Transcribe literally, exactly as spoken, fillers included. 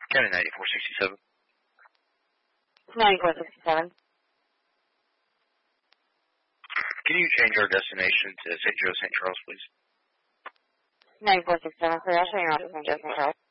County ninety-four sixty-seven. ninety-four sixty-seven. Can you change our destination to Saint Joe, Saint Charles, please? ninety-four sixty-seven, sir. I'll show you around to Saint Joe, Saint Charles.